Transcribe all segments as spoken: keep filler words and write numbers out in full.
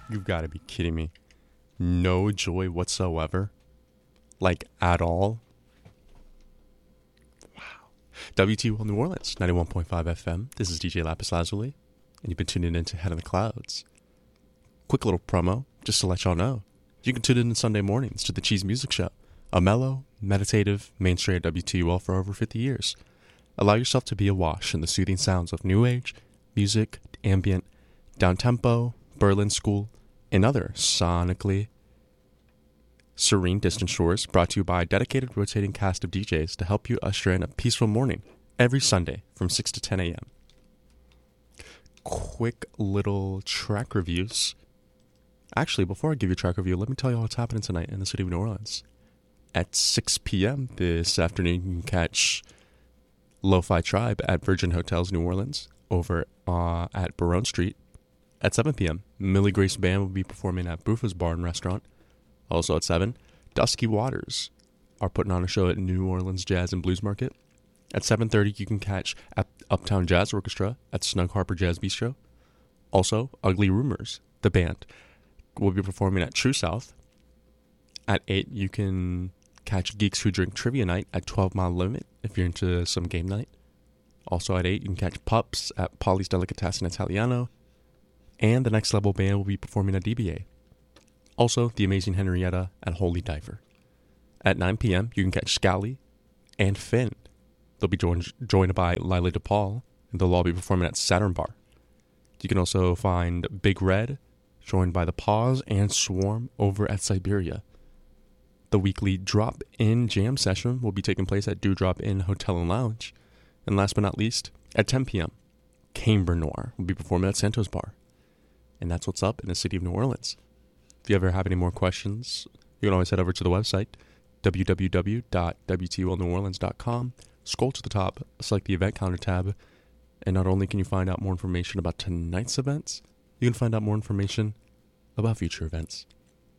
You've got to be kidding me. No joy whatsoever? Like, at all? Wow. W T U L New Orleans, ninety-one point five F M. This is D J Lapis Lazuli, and you've been tuning in to Head in the Clouds. Quick little promo, just to let y'all know. You can tune in Sunday mornings to the Cheese Music Show, a mellow, meditative mainstream at W T U L for over fifty years. Allow yourself to be awash in the soothing sounds of new age, music, ambient, down-tempo, Berlin school, and other sonically serene distant shores, brought to you by a dedicated rotating cast of D Js to help you usher in a peaceful morning every Sunday from six to ten a.m. Quick little track reviews. Actually, before I give you a track review, let me tell you what's happening tonight in the city of New Orleans. At six p.m. this afternoon, you can catch Lo-Fi Tribe at Virgin Hotels New Orleans over uh, at Barone Street. At seven p.m., Millie Grace Band will be performing at Buffa's Bar and Restaurant. Also at seven, Dusky Waters are putting on a show at New Orleans Jazz and Blues Market. At seven thirty, you can catch at Uptown Jazz Orchestra at Snug Harbor Jazz Bistro. Also, Ugly Rumors, the band, will be performing at True South. At eight, you can catch Geeks Who Drink Trivia Night at twelve Mile Limit if you're into some game night. Also at eight, you can catch Pups at Polly's Delicatessen Italiano. And the Next Level Band will be performing at D B A. Also, The Amazing Henrietta at Holy Diver. At nine p.m., you can catch Scally and Finn. They'll be joined, joined by Lila DePaul, and they'll all be performing at Saturn Bar. You can also find Big Red, joined by The Pause and Swarm over at Siberia. The weekly Drop-In Jam session will be taking place at Dewdrop Inn Hotel and Lounge. And last but not least, at ten p.m., Camber Noir will be performing at Santos Bar. And that's what's up in the city of New Orleans. If you ever have any more questions, you can always head over to the website, w w w dot w t u l new orleans dot com. Scroll to the top, select the event calendar tab, and not only can you find out more information about tonight's events, you can find out more information about future events.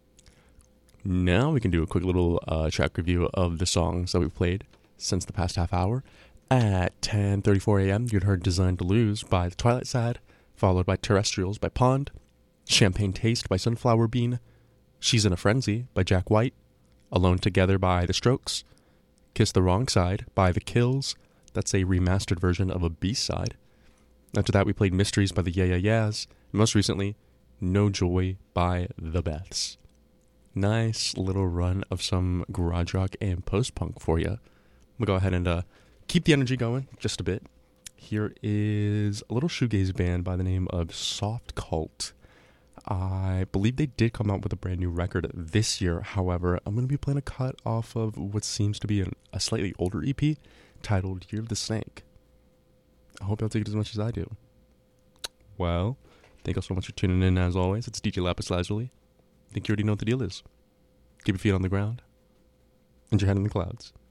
Now we can do a quick little uh, track review of the songs that we've played since the past half hour. At ten thirty-four a.m., you'd heard Designed to Lose by The Twilight Side, followed by Terrestrials by Pond, Champagne Taste by Sunflower Bean, She's in a Frenzy by Jack White, Alone Together by The Strokes, Kiss the Wrong Side by The Kills, that's a remastered version of a B-side. After that, we played Mysteries by the Yeah Yeah Yeahs, and most recently, No Joy by The Beths. Nice little run of some garage rock and post-punk for you. We'll go ahead and uh, keep the energy going just a bit. Here is a little shoegaze band by the name of Soft Cult. I believe they did come out with a brand new record this year. However, I'm going to be playing a cut off of what seems to be an, a slightly older E P titled Year of the Snake. I hope y'all take it as much as I do. Well, thank you so much for tuning in as always. It's D J Lapis Lazuli. I think you already know what the deal is. Keep your feet on the ground and your head in the clouds.